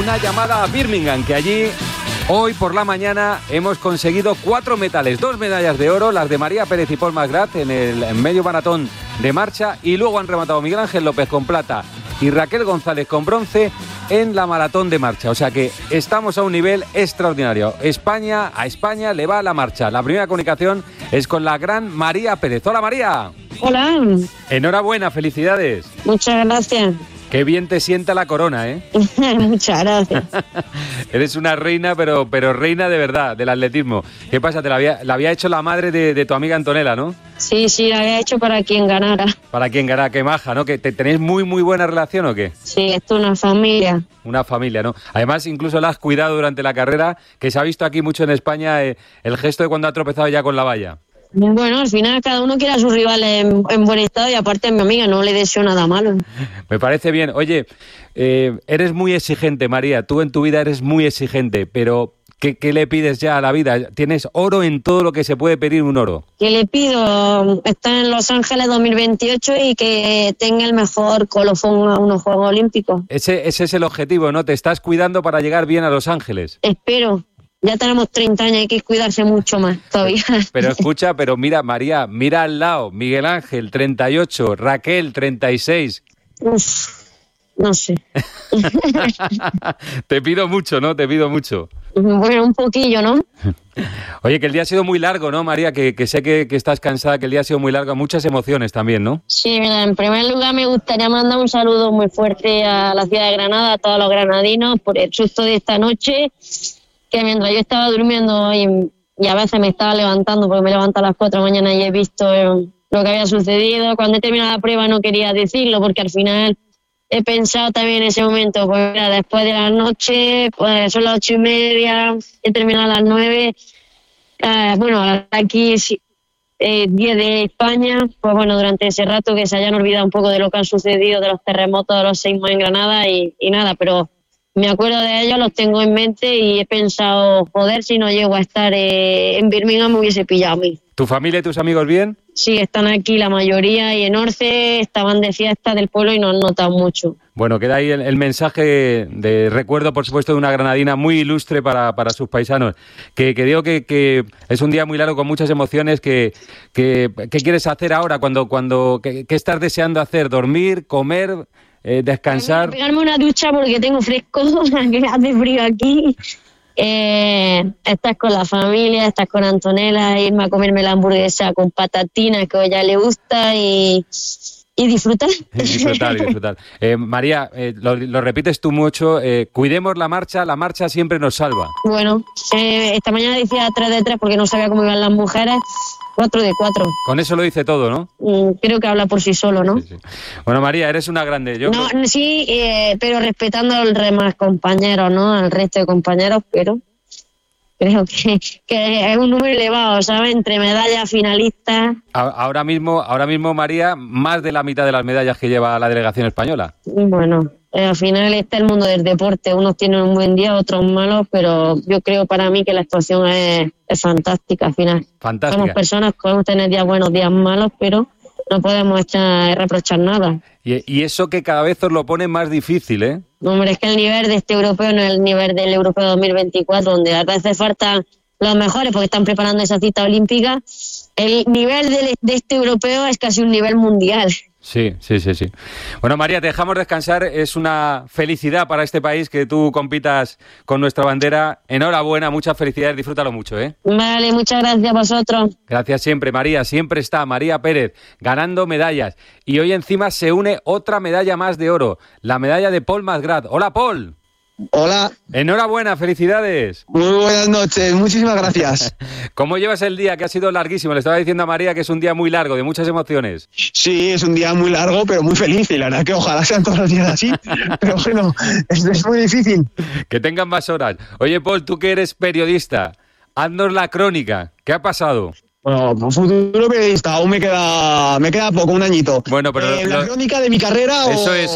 una llamada a Birmingham, que allí hoy por la mañana hemos conseguido 4 metales, 2 medallas de oro, las de María Pérez y Paul Masgrat en el medio maratón de marcha, y luego han rematado Miguel Ángel López con plata y Raquel González con bronce en la maratón de marcha. O sea que estamos a un nivel extraordinario. A España le va la marcha. La primera comunicación es con la gran María Pérez. Hola, María. Hola. Enhorabuena, felicidades. Muchas gracias. Qué bien te sienta la corona, ¿eh? Muchas gracias. Eres una reina, pero reina de verdad, del atletismo. ¿Qué pasa? La había hecho la madre de tu amiga Antonella, ¿no? Sí, la había hecho para quien ganara. Para quien ganara, qué maja, ¿no? ¿Que tenéis muy, muy buena relación o qué? Sí, esto es una familia. Una familia, ¿no? Además, incluso la has cuidado durante la carrera, que se ha visto aquí mucho en España el gesto de cuando ha tropezado ya con la valla. Bueno, al final cada uno quiere a sus rivales en buen estado, y aparte mi amiga, no le deseo nada malo. Me parece bien. Oye, eres muy exigente, María. Tú en tu vida eres muy exigente, pero ¿qué le pides ya a la vida? Tienes oro en todo lo que se puede pedir un oro. ¿Qué le pido? Está en Los Ángeles 2028 y que tenga el mejor colofón a unos Juegos Olímpicos. Ese es el objetivo, ¿no? Te estás cuidando para llegar bien a Los Ángeles. Espero. Ya tenemos 30 años, hay que cuidarse mucho más todavía. Pero escucha, mira, María, mira al lado, Miguel Ángel, 38, Raquel, 36. Uf, no sé. Te pido mucho, ¿no? Te pido mucho. Bueno, un poquillo, ¿no? Oye, que el día ha sido muy largo, ¿no, María? Que sé que estás cansada, que el día ha sido muy largo. Muchas emociones también, ¿no? Sí, mira, en primer lugar me gustaría mandar un saludo muy fuerte a la ciudad de Granada, a todos los granadinos, por el susto de esta noche, que mientras yo estaba durmiendo y a veces me estaba levantando, porque me levanto a las 4 de la mañana y he visto lo que había sucedido. Cuando he terminado la prueba no quería decirlo, porque al final he pensado también en ese momento, pues mira, después de la noche, pues son las 8:30, he terminado a las 9, bueno, aquí 10 de España, pues bueno, durante ese rato que se hayan olvidado un poco de lo que han sucedido, de los terremotos, de los seismos en Granada y nada, pero me acuerdo de ellos, los tengo en mente y he pensado, joder, si no llego a estar en Birmingham me hubiese pillado a mí. ¿Tu familia y tus amigos bien? Sí, están aquí la mayoría, y en Orce estaban de fiesta del pueblo y no han notado mucho. Bueno, queda ahí el mensaje de recuerdo, por supuesto, de una granadina muy ilustre para sus paisanos. Que digo que es un día muy largo, con muchas emociones. ¿Qué quieres hacer ahora? ¿Qué estás deseando hacer? ¿Dormir? ¿Comer? ¿Descansar? Pegarme una ducha porque tengo fresco, que hace frío aquí. Estás con la familia, estás con Antonella, irme a comerme la hamburguesa con patatinas que a ella le gusta y disfrutar. Disfrutar. María, lo repites tú mucho, cuidemos la marcha siempre nos salva. Bueno, esta mañana decía 3 de 3 porque no sabía cómo iban las mujeres, 4 de 4. Con eso lo dice todo, ¿no? Creo que habla por sí solo, ¿no? Sí. Bueno, María, eres una grande. Sí, pero respetando al demás compañeros, ¿no? Al resto de compañeros, pero creo que es un número elevado, ¿sabes? Entre medallas, finalistas. Ahora mismo, María, más de la mitad de las medallas que lleva la delegación española. Bueno, al final está el mundo del deporte. Unos tienen un buen día, otros malos, pero yo creo para mí que la actuación es fantástica al final. Fantástica. Somos personas, podemos tener días buenos, días malos, pero no podemos reprochar nada. Y eso que cada vez os lo pone más difícil, ¿eh? Hombre, es que el nivel de este europeo no es el nivel del europeo 2024, donde a veces faltan los mejores porque están preparando esa cita olímpica. El nivel de este europeo es casi un nivel mundial. Sí. Bueno, María, te dejamos descansar. Es una felicidad para este país que tú compitas con nuestra bandera. Enhorabuena, muchas felicidades, disfrútalo mucho, ¿eh? Vale, muchas gracias a vosotros. Gracias siempre, María. Siempre está María Pérez ganando medallas. Y hoy encima se une otra medalla más de oro, la medalla de Paul Masgrat. Hola, Paul. Hola. Enhorabuena, felicidades. Muy buenas noches, muchísimas gracias. ¿Cómo llevas el día, que ha sido larguísimo? Le estaba diciendo a María que es un día muy largo, de muchas emociones. Sí, es un día muy largo, pero muy feliz, y la verdad que ojalá sean todos los días así, pero bueno, es muy difícil. Que tengan más horas. Oye, Paul, tú que eres periodista, haznos la crónica. ¿Qué ha pasado? Bueno, futuro periodista, aún me queda poco, un añito. Bueno, pero la crónica de mi carrera Eso es,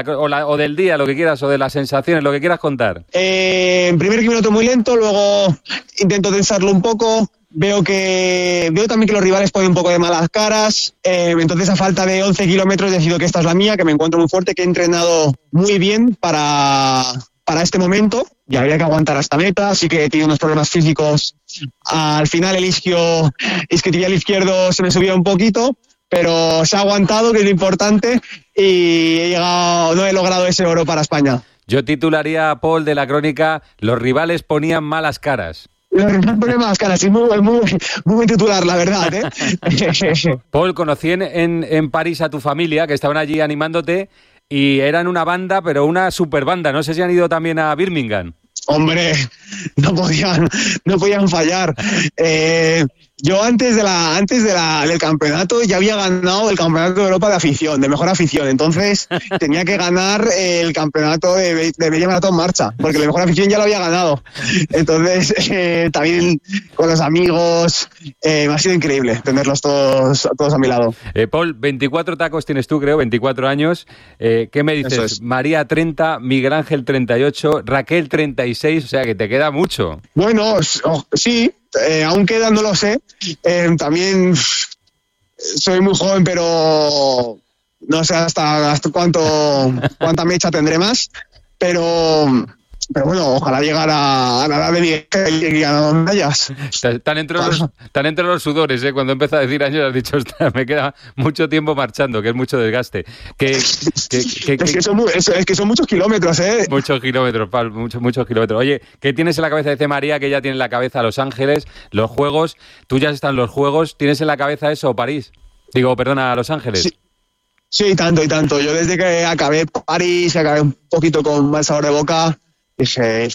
o del día, lo que quieras, o de las sensaciones, lo que quieras contar. En primer kilómetro muy lento, luego intento tensarlo un poco. Veo también que los rivales ponen un poco de malas caras, entonces a falta de 11 kilómetros decido que esta es la mía, que me encuentro muy fuerte, que he entrenado muy bien para para este momento y habría que aguantar hasta meta, así que tiene unos problemas físicos. Al final el isquiotibial izquierdo se me subió un poquito, pero se ha aguantado, que es lo importante, y no he logrado ese oro para España. Yo titularía a Paul de la crónica: los rivales ponían malas caras. Los rivales ponían malas caras, sí, muy buen titular, la verdad, ¿eh? Paul, conocí en París a tu familia, que estaban allí animándote, y eran una banda, pero una super banda. No sé si han ido también a Birmingham. Hombre, no podían fallar. Yo antes del campeonato ya había ganado el campeonato de Europa de afición, de mejor afición. Entonces tenía que ganar el campeonato de media maratón marcha, porque la mejor afición ya lo había ganado. Entonces también con los amigos me ha sido increíble tenerlos todos a mi lado. Paul, 24 tacos tienes tú, creo, 24 años. ¿Qué me dices? Eso es. María 30, Miguel Ángel 38, Raquel 36, o sea que te queda mucho. Bueno, sí. Aún queda, no lo sé. También soy muy joven, pero no sé hasta cuánta mecha tendré más. Pero bueno, ojalá llegar a la edad de Miguel y ganar medallas. Están entre los sudores, ¿eh? Cuando empieza a decir años has dicho: me queda mucho tiempo marchando, que es mucho desgaste. Es que son muchos kilómetros, ¿eh? Muchos kilómetros, Paul, muchos kilómetros. Oye, ¿qué tienes en la cabeza? Dice María que ya tiene en la cabeza Los Ángeles, los Juegos. Tú ya estás en los Juegos. ¿Tienes en la cabeza eso o París? Los Ángeles. Sí, tanto y tanto. Yo desde que acabé París, acabé un poquito con mal sabor de boca, dije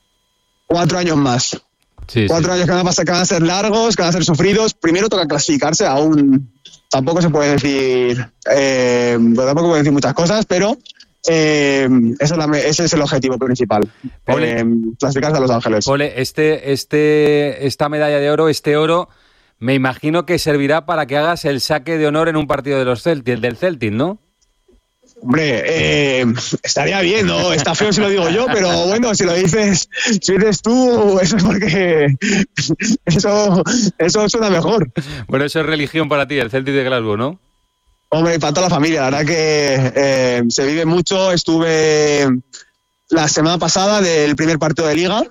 4 años más. Sí, 4 años que van a ser largos, que van a ser sufridos. Primero toca clasificarse, aún tampoco se puede decir muchas cosas, pero ese es el objetivo principal. Clasificarse a Los Ángeles. Pole, esta medalla de oro, este oro, me imagino que servirá para que hagas el saque de honor en un partido del Celtic, ¿no? Hombre, estaría bien, ¿no? Está feo si lo digo yo, pero bueno, si dices tú, eso es porque eso suena mejor. Bueno, eso es religión para ti, el Celtic de Glasgow, ¿no? Hombre, para toda la familia, la verdad que se vive mucho. Estuve la semana pasada del primer partido de Liga,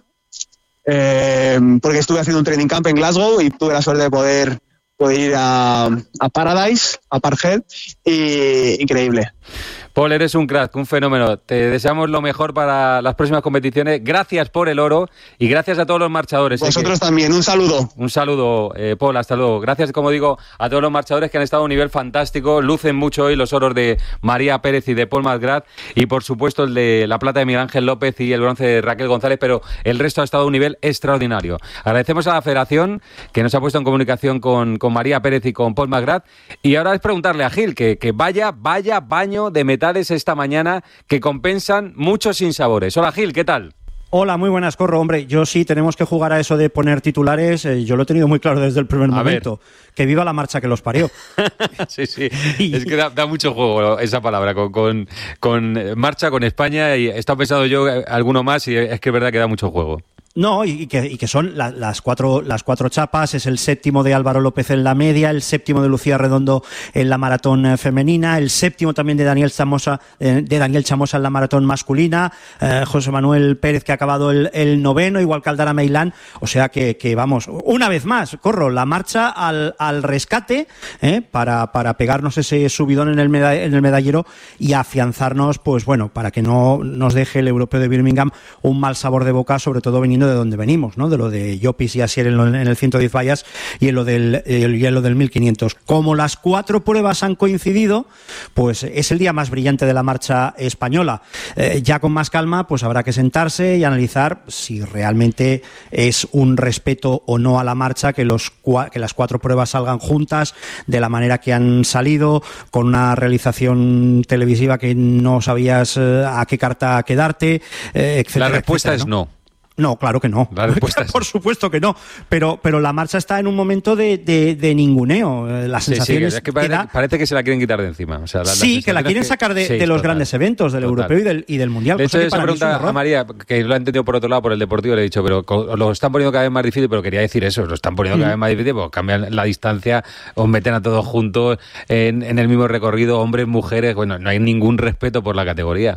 porque estuve haciendo un training camp en Glasgow y tuve la suerte de poder ir a Paradise, a Parkhead, y increíble. Paul, eres un crack, un fenómeno. Te deseamos lo mejor para las próximas competiciones. Gracias por el oro y gracias a todos los marchadores. Vosotros también, un saludo. Un saludo, Paul, hasta luego. Gracias, como digo, a todos los marchadores que han estado a un nivel fantástico. Lucen mucho hoy los oros de María Pérez y de Paul Masgrat y, por supuesto, el de la plata de Miguel Ángel López y el bronce de Raquel González, pero el resto ha estado a un nivel extraordinario. Agradecemos a la Federación que nos ha puesto en comunicación con María Pérez y con Paul Masgrat, y ahora es preguntarle a Gil que vaya baño de metales esta mañana que compensan muchos sinsabores. Hola, Gil, ¿qué tal? Hola, muy buenas, Corro. Hombre, yo sí, tenemos que jugar a eso de poner titulares. Yo lo he tenido muy claro desde el primer momento. Que viva la marcha que los parió. Sí. Es que da mucho juego esa palabra, con marcha, con España, y he estado pensando yo alguno más, y es que es verdad que da mucho juego. No, y que son las cuatro chapas. Es el séptimo de Álvaro López en la media, el séptimo de Lucía Redondo en la maratón femenina, el séptimo también de Daniel Chamosa en la maratón masculina, José Manuel Pérez, que ha acabado el noveno, igual que Aldara Meilán. O sea que vamos, una vez más, Corro, la marcha al rescate, para pegarnos ese subidón en el medallero y afianzarnos, pues bueno, para que no nos deje el europeo de Birmingham un mal sabor de boca, sobre todo viniendo de donde venimos, ¿no? De lo de Llopis y Asier en el 110 vallas y en lo del 1500. Como las 4 pruebas han coincidido, pues es el día más brillante de la marcha española. Ya con más calma, pues habrá que sentarse y analizar si realmente es un respeto o no a la marcha que las 4 pruebas salgan juntas de la manera que han salido, con una realización televisiva que no sabías a qué carta quedarte, etcétera. La respuesta etcétera, ¿no? Es no. No, claro que no. Por supuesto que no. Pero la marcha está en un momento de ninguneo. La sensación es que parece que se la quieren quitar de encima. O sea, que la quieren sacar de los grandes eventos, del europeo y del mundial. De hecho, esa pregunta a María, que lo ha entendido por otro lado, por el deportivo, le he dicho, pero lo están poniendo cada vez más difícil, pero quería decir eso, lo están poniendo cada vez más difícil, pues cambian la distancia, os meten a todos juntos en el mismo recorrido, hombres, mujeres. Bueno, no hay ningún respeto por la categoría.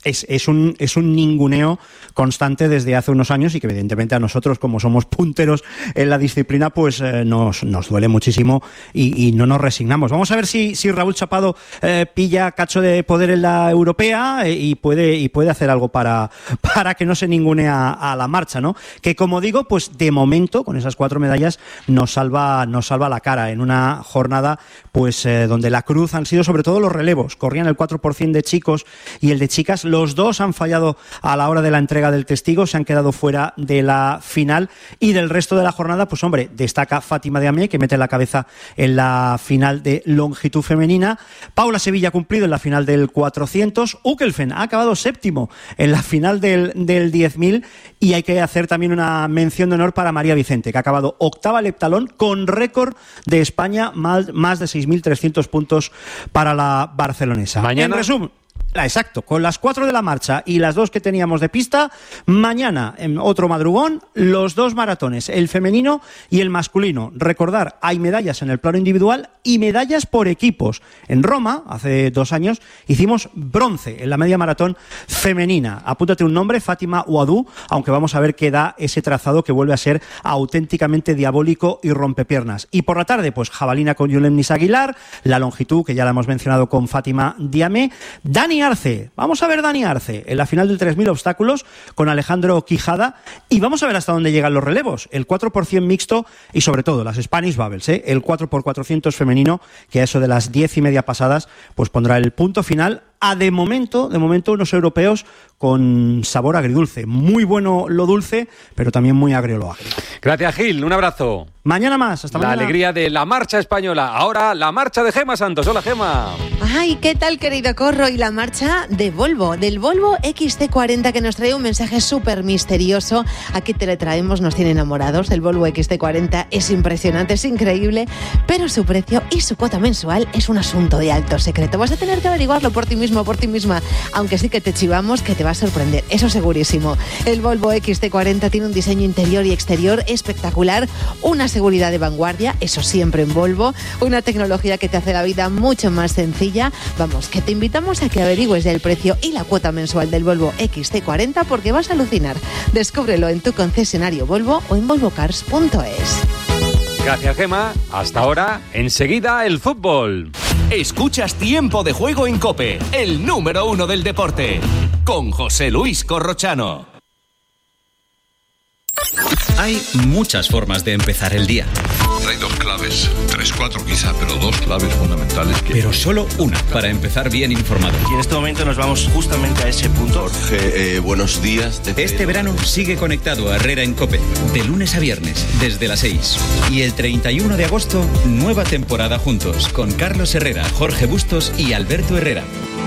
es un ninguneo constante desde hace unos años y que evidentemente a nosotros, como somos punteros en la disciplina, pues nos duele muchísimo y no nos resignamos. Vamos a ver si Raúl Chapado pilla cacho de poder en la europea y puede hacer algo para que no se ningune a la marcha, ¿no? Que como digo, pues de momento con esas 4 medallas nos salva la cara en una jornada pues donde la cruz han sido sobre todo los relevos. Corrían el 4% de chicos y el de chicas. Los dos han fallado a la hora de la entrega del testigo, se han quedado fuera de la final y del resto de la jornada, pues hombre, destaca Fátima Diamé, que mete la cabeza en la final de longitud femenina. Paula Sevilla ha cumplido en la final del 400. Ukelfen ha acabado séptimo en la final del 10.000 y hay que hacer también una mención de honor para María Vicente, que ha acabado octava al heptalón con récord de España, más de 6.300 puntos para la barcelonesa. Mañana. En resumen, exacto, con las 4 de la marcha y las 2 que teníamos de pista, mañana en otro madrugón, los 2 maratones, el femenino y el masculino. Recordar, hay medallas en el plano individual y medallas por equipos. En Roma, hace 2 años, hicimos bronce en la media maratón femenina. Apúntate un nombre, Fátima Ouadou, aunque vamos a ver qué da ese trazado que vuelve a ser auténticamente diabólico y rompepiernas. Y por la tarde, pues jabalina con Yulemnis Aguilar, la longitud, que ya la hemos mencionado con Fátima Diamé, Dani Arce, vamos a ver Dani Arce en la final del 3.000 obstáculos con Alejandro Quijada y vamos a ver hasta dónde llegan los relevos, el 4% mixto y sobre todo las Spanish Bubbles, el 4x400 femenino, que a eso de las 10:30 pasadas pues pondrá el punto final a de momento unos europeos con sabor agridulce. Muy bueno lo dulce, pero también muy agrio lo agrio. Gracias, Gil. Un abrazo. Mañana más. Hasta mañana. La alegría de la marcha española. Ahora la marcha de Gema Santos. Hola, Gema. Ay, ¿qué tal, querido Corro? Y la marcha de Volvo, del Volvo XC40, que nos trae un mensaje súper misterioso. Aquí te le traemos, nos tiene enamorados. El Volvo XC40 es impresionante, es increíble, pero su precio y su cuota mensual es un asunto de alto secreto. Vas a tener que averiguarlo por ti mismo, por ti misma, aunque sí que te chivamos que te va a sorprender, eso segurísimo. El Volvo XC40 tiene un diseño interior y exterior espectacular, una seguridad de vanguardia, eso siempre en Volvo, una tecnología que te hace la vida mucho más sencilla. Vamos, que te invitamos a que averigües el precio y la cuota mensual del Volvo XC40 porque vas a alucinar. Descúbrelo en tu concesionario Volvo o en volvocars.es. Gracias, Gema. Hasta ahora, enseguida el fútbol. Escuchas Tiempo de Juego en COPE, el número 1 del deporte, con José Luis Corrochano. Hay muchas formas de empezar el día. Hay 2 claves, 3, 4 quizá, pero 2 claves fundamentales. Pero solo una para empezar bien informado. Y en este momento nos vamos justamente a ese punto. Jorge, buenos días. Este verano sigue conectado a Herrera en COPE, de lunes a viernes, desde las 6. Y el 31 de agosto, nueva temporada juntos, con Carlos Herrera, Jorge Bustos y Alberto Herrera.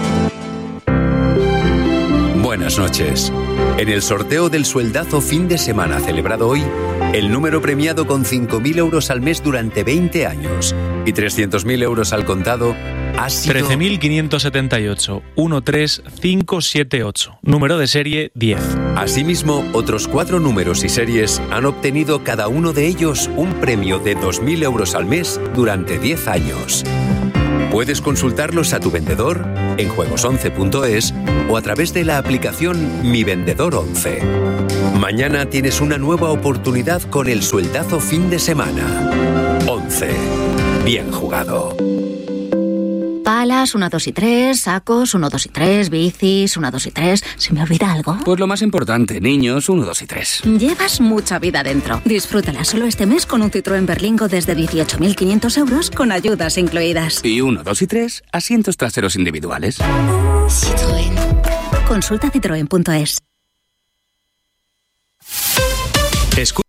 Buenas noches. En el sorteo del sueldazo fin de semana celebrado hoy, el número premiado con 5.000 euros al mes durante 20 años y 300.000 euros al contado ha sido 13.578, 13578, número de serie 10. Asimismo, otros 4 números y series han obtenido cada uno de ellos un premio de 2.000 euros al mes durante 10 años. Puedes consultarlos a tu vendedor en juegos11.es o a través de la aplicación Mi Vendedor 11. Mañana tienes una nueva oportunidad con el sueldazo fin de semana. 11. Bien jugado. Palas, 1, 2 y 3, sacos, 1, 2 y 3, bicis, 1, 2 y 3. ¿Se me olvida algo? Pues lo más importante, niños, 1, 2 y 3. Llevas mucha vida dentro. Disfrútala solo este mes con un Citroën Berlingo desde 18.500 euros con ayudas incluidas. Y 1, 2 y 3, asientos traseros individuales. Citroën. Consulta citroen.es.